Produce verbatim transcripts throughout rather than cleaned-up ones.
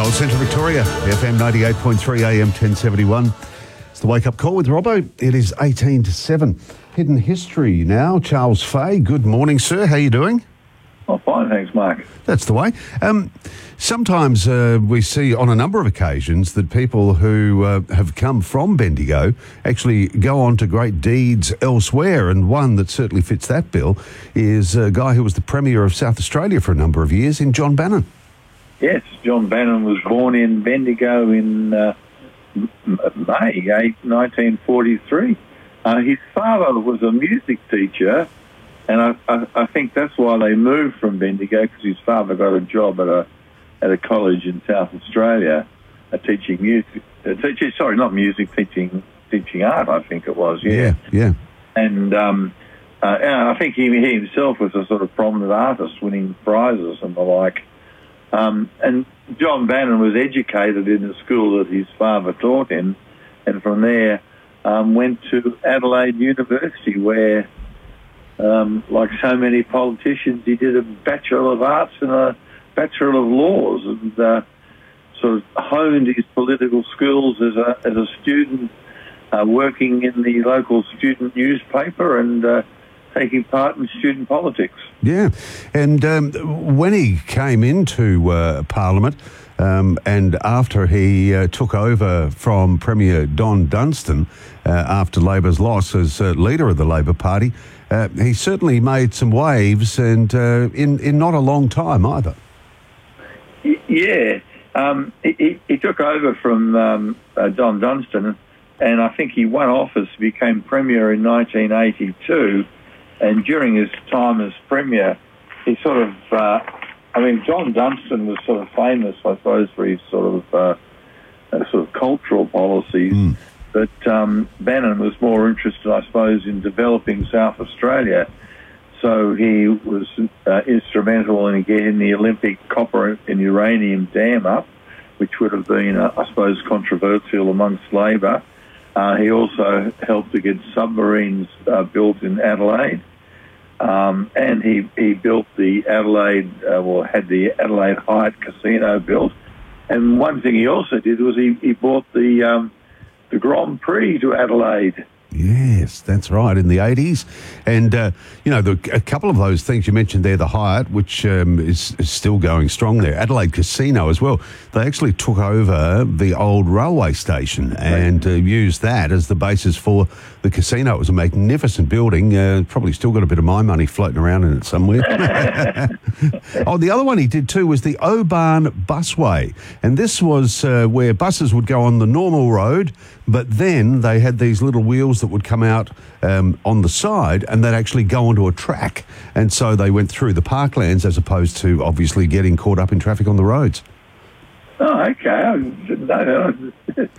Well, Central Victoria, F M ninety-eight point three, A M ten seventy-one. It's the Wake Up Call with Robbo. It is eighteen to seven. Hidden History now. Charles Fay, good morning, sir. How are you doing? Oh, fine, thanks, Mark. That's the way. Um, sometimes uh, we see on a number of occasions that people who uh, have come from Bendigo actually go on to great deeds elsewhere, and one that certainly fits that bill is a guy who was the Premier of South Australia for a number of years, in John Bannon. Yes, John Bannon was born in Bendigo in uh, May nineteen forty-three. Uh, his father was a music teacher, and I, I, I think that's why they moved from Bendigo, because his father got a job at a at a college in South Australia, uh, teaching music. Uh, teaching, sorry, not music, teaching teaching art. I think it was. Yeah, yeah. yeah. And um, uh, and I think he, he himself was a sort of prominent artist, winning prizes and the like. Um, and John Bannon was educated in the school that his father taught him, and from there um, went to Adelaide University, where, um, like so many politicians, he did a Bachelor of Arts and a Bachelor of Laws, and uh, sort of honed his political skills as a as a student, uh, working in the local student newspaper and uh, taking part in student politics. Yeah, and um, when he came into uh, Parliament, um, and after he uh, took over from Premier Don Dunstan uh, after Labor's loss as uh, leader of the Labor Party, uh, he certainly made some waves, and uh, in, in not a long time either. Yeah, um, he, he took over from um, uh, Don Dunstan, and I think he won office, became Premier in nineteen eighty-two. And during his time as Premier, he sort of, uh, I mean, John Dunstan was sort of famous, I suppose, for his sort of uh, uh, sort of cultural policies. Mm. But um, Bannon was more interested, I suppose, in developing South Australia. So he was uh, instrumental in getting the Olympic copper and uranium dam up, which would have been, uh, I suppose, controversial amongst Labor. Uh, he also helped to get submarines uh, built in Adelaide. Um, and he, he built the Adelaide, uh, well, had the Adelaide Hyatt Casino built. And one thing he also did was he, he brought the, um, the Grand Prix to Adelaide. Yes, that's right, in the eighties. And, uh, you know, the, a couple of those things you mentioned there, the Hyatt, which um, is, is still going strong there, Adelaide Casino as well. They actually took over the old railway station and uh, used that as the basis for the casino. It was a magnificent building, uh, probably still got a bit of my money floating around in it somewhere. Oh, the other one he did too was the Oban Busway. And this was uh, where buses would go on the normal road, but then they had these little wheels that would come out um, on the side, and they'd actually go onto a track. And so they went through the parklands as opposed to obviously getting caught up in traffic on the roads. Oh, okay. I didn't know that.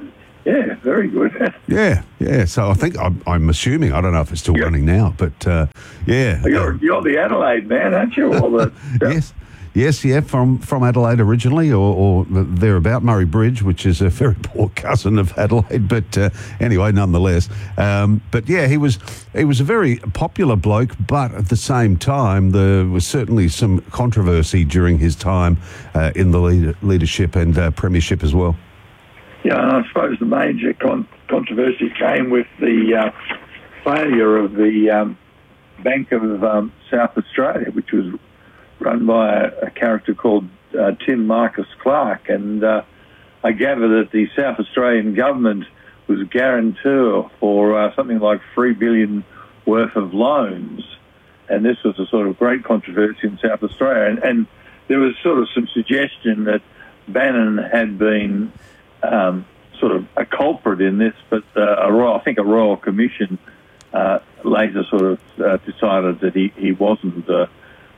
Yeah, very good. yeah, yeah. So I think, I'm, I'm assuming, I don't know if it's still yeah. running now, but uh, yeah. You're, you're the Adelaide man, aren't you? Or the, yeah. Yes. Yes, yeah, from, from Adelaide originally, or, or thereabout, Murray Bridge, which is a very poor cousin of Adelaide, but uh, anyway, nonetheless. Um, but yeah, he was he was a very popular bloke, but at the same time, there was certainly some controversy during his time uh, in the leader, leadership and uh, premiership as well. Yeah, and I suppose the major con- controversy came with the uh, failure of the um, Bank of um, South Australia, which was run by a, a character called uh, Tim Marcus Clark, and uh, I gather that the South Australian government was guarantor for uh, something like three billion dollars worth of loans, and this was a sort of great controversy in South Australia, and, and there was sort of some suggestion that Bannon had been um, sort of a culprit in this, but uh, a royal, I think a royal commission uh, later sort of uh, decided that he, he wasn't uh,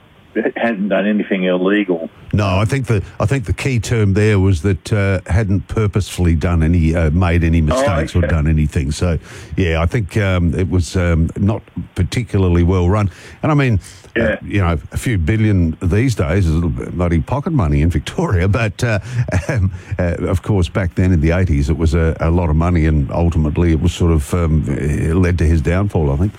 hadn't done anything illegal. No, I think the I think the key term there was that uh, hadn't purposefully done any uh, made any mistakes oh, okay. or done anything. So, yeah, I think um, it was um, not particularly well run. And I mean, yeah. uh, you know, a few billion these days is a little bit bloody pocket money in Victoria. But uh, um, uh, of course, back then in the eighties, it was a, a lot of money, and ultimately it was sort of um, it led to his downfall, I think.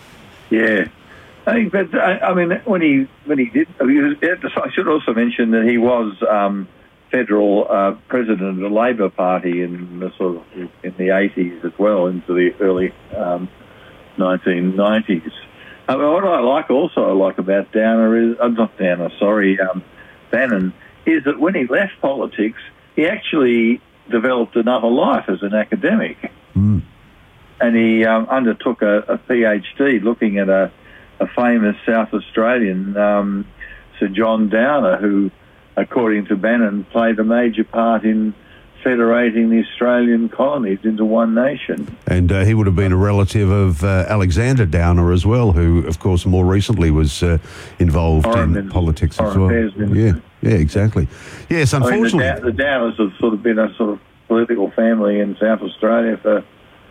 Yeah. I think, but I, I mean, when he when he did, I should also mention that he was um, federal uh, president of the Labor Party in the sort of in the eighties as well, into the early um, nineteen nineties. Uh, what I like also I like about Downer is uh, not Downer, sorry, um, Bannon, is that when he left politics, he actually developed another life as an academic, mm. and he um, undertook a, a PhD looking at a, a famous South Australian, um, Sir John Downer, who, according to Bannon, played a major part in federating the Australian colonies into one nation. And uh, he would have been a relative of uh, Alexander Downer as well, who, of course, more recently was uh, involved Foreign in politics as well. Yeah, yeah, exactly. Yes, unfortunately. I mean, the, the Downers have sort of been a sort of political family in South Australia for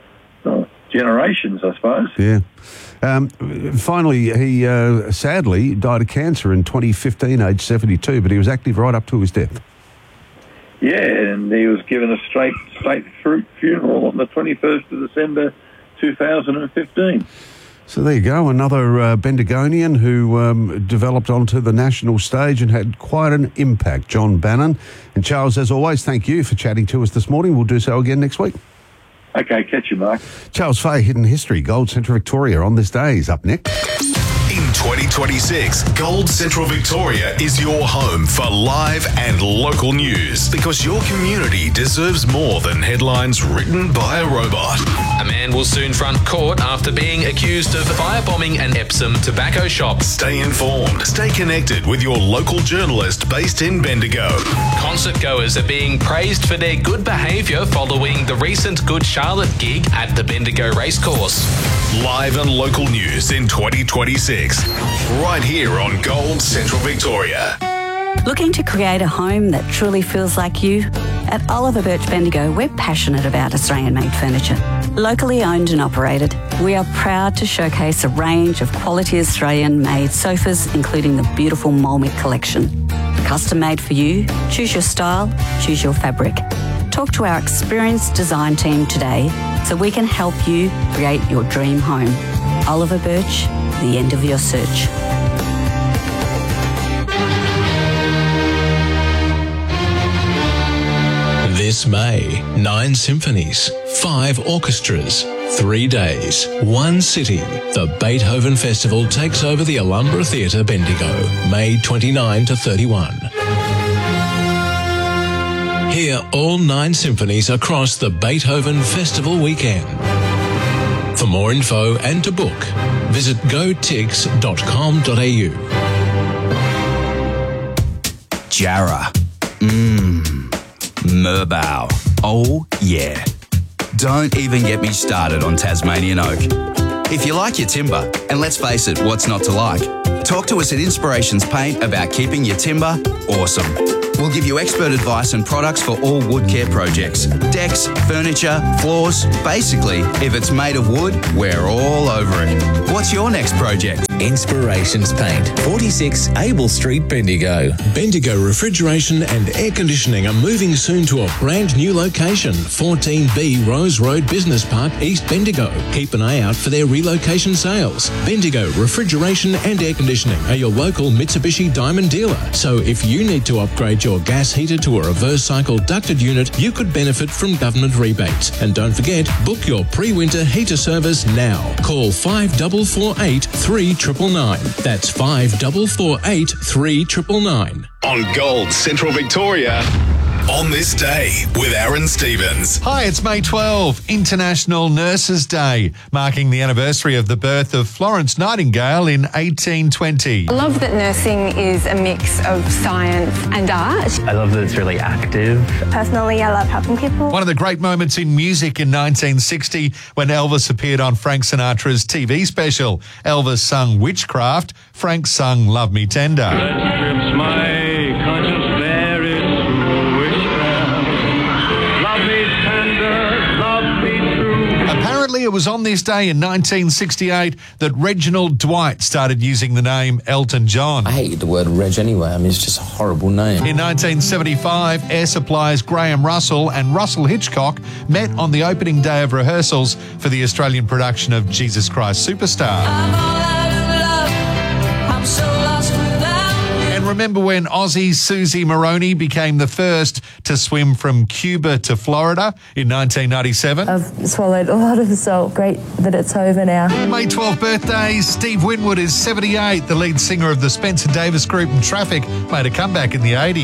uh, generations, I suppose. Yeah. Um, finally, he uh, sadly died of cancer in twenty fifteen, aged seventy-two, but he was active right up to his death. Yeah, and he was given a straight state funeral on the twenty-first of December two thousand fifteen. So there you go, another uh, Bendigonian who um, developed onto the national stage and had quite an impact, John Bannon. And Charles, as always, thank you for chatting to us this morning. We'll do so again next week. Okay, catch you, Mark. Charles Fay, Hidden History, Gold Central Victoria on this day is up next. In twenty twenty-six, Gold Central Victoria is your home for live and local news, because your community deserves more than headlines written by a robot. A man will soon front court after being accused of firebombing an Epsom tobacco shop. Stay informed. Stay connected with your local journalist based in Bendigo. Concert goers are being praised for their good behaviour following the recent Good Charlotte gig at the Bendigo Racecourse. Live and local news in twenty twenty-six, right here on Gold Central Victoria. Looking to create a home that truly feels like you? At Oliver Birch Bendigo, we're passionate about Australian-made furniture. Locally owned and operated, we are proud to showcase a range of quality Australian-made sofas, including the beautiful Molmit collection. Custom made for you, choose your style, choose your fabric. Talk to our experienced design team today so we can help you create your dream home. Oliver Birch, the end of your search. This May, nine symphonies, five orchestras, three days, one city. The Beethoven Festival takes over the Alhambra Theatre, Bendigo, May twenty-ninth to thirty-first. Hear all nine symphonies across the Beethoven Festival weekend. For more info and to book, visit go tigs dot com dot a u. Jarrah. Mmm. Merbau. Oh, yeah. Don't even get me started on Tasmanian oak. If you like your timber, and let's face it, what's not to like? Talk to us at Inspirations Paint about keeping your timber awesome. We'll give you expert advice and products for all wood care projects. Decks, furniture, floors. Basically, if it's made of wood, we're all over it. What's your next project? Inspirations Paint, forty-six Abel Street, Bendigo. Bendigo Refrigeration and Air Conditioning are moving soon to a brand new location, fourteen B Rose Road Business Park, East Bendigo. Keep an eye out for their relocation sales. Bendigo Refrigeration and Air Conditioning are your local Mitsubishi Diamond dealer. So if you need to upgrade your gas heater to a reverse cycle ducted unit, you could benefit from government rebates. And don't forget, book your pre-winter heater service now. Call five four four eight, three nine nine nine. That's five four four eight, three nine nine nine. On Gold Central Victoria, on this day with Aaron Stevens. Hi, it's May twelfth, International Nurses Day, marking the anniversary of the birth of Florence Nightingale in eighteen twenty. I love that nursing is a mix of science and art. I love that it's really active. Personally, I love helping people. One of the great moments in music in nineteen sixty when Elvis appeared on Frank Sinatra's T V special. Elvis sung Witchcraft, Frank sung Love Me Tender. That strips my conscience very through witchcraft. Love me tender, love me true. Apparently, it was on this day in nineteen sixty-eight that Reginald Dwight started using the name Elton John. I hate the word Reg anyway. I mean, it's just a horrible name. In nineteen seventy-five, Air Supply's Graham Russell and Russell Hitchcock met on the opening day of rehearsals for the Australian production of Jesus Christ Superstar. I'm all out of love. I'm so lost without you. And remember when Aussie Susie Moroney became the first to swim from Cuba to Florida in nineteen ninety-seven? I've swallowed a lot of salt. Great that it's over now. May twelfth birthday, Steve Winwood is seventy-eight. The lead singer of the Spencer Davis Group and Traffic made a comeback in the eighties.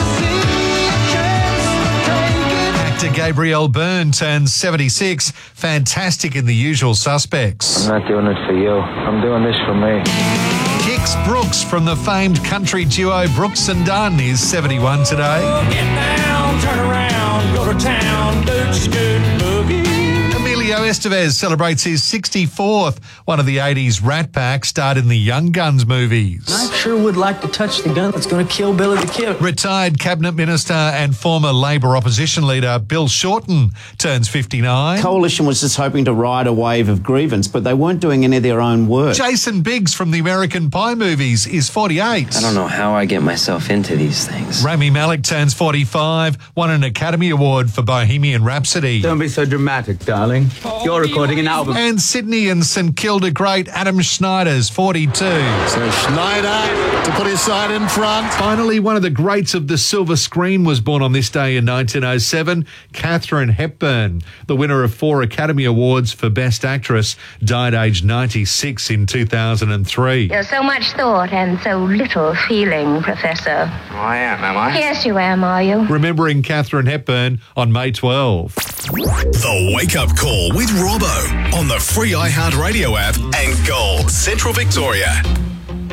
Actor Gabriel Byrne turns seventy-six. Fantastic in The Usual Suspects. I'm not doing it for you. I'm doing this for me. Kix Brooks from the famed country duo Brooks and Dunn is seventy-one today. Get down, turn around, go to town, boot, scoot, boogie. Emilio Estevez celebrates his sixty-fourth. One of the eighties Rat Pack starred in the Young Guns movies. I sure would like to touch the gun that's going to kill Billy the Kid. Retired Cabinet Minister and former Labor opposition leader Bill Shorten turns fifty-nine. Coalition was just hoping to ride a wave of grievance, but they weren't doing any of their own work. Jason Biggs from the American Pie movies is forty-eight. I don't know how I get myself into these things. Rami Malek turns forty-five, won an Academy Award for Bohemian Rhapsody. Don't be so dramatic, darling. You're recording an album. And Sydney and St Kilda great Adam Schneider's forty-two. So Schneider to put his side in front. Finally, one of the greats of the silver screen was born on this day in nineteen oh seven, Katharine Hepburn, the winner of four Academy Awards for Best Actress, died aged ninety-six in two thousand three. You're so much thought and so little feeling, Professor. Oh, I am, am I? Yes, you am, are you? Remembering Katharine Hepburn on May twelfth. The Wake Up Call with Robbo on the free iHeartRadio app and Gold Central Victoria.